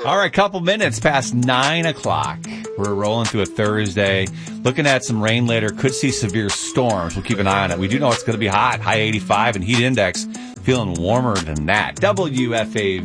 All right, couple minutes past 9 o'clock. We're rolling through a Thursday. Looking at some rain later. Could see severe storms. We'll keep an eye on it. We do know it's going to be hot. High 85 and heat index feeling warmer than that. WFAV.